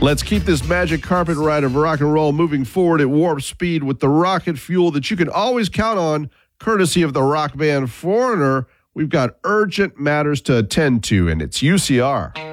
Let's keep this magic carpet ride of rock and roll moving forward at warp speed with the rocket fuel that you can always count on, courtesy of the rock band Foreigner. We've got urgent matters to attend to, and it's UCR.